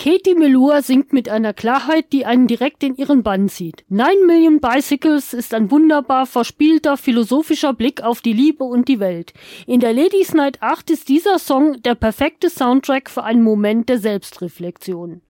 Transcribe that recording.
Katie Melua singt mit einer Klarheit, die einen direkt in ihren Bann zieht. 9 Million Bicycles ist ein wunderbar verspielter, philosophischer Blick auf die Liebe und die Welt. In der Ladies Night 8 ist dieser Song der perfekte Soundtrack für einen Moment der Selbstreflexion.